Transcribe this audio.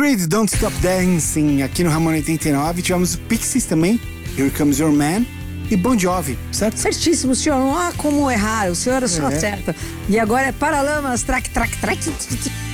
Creed, Don't Stop Dancing, aqui no Ramon 89. Tivemos o Pixies também, Here Comes Your Man. E Bon Jovi, certo? Certíssimo, senhor. Não há como errar, o senhor só acerta. E agora é Paralamas, track.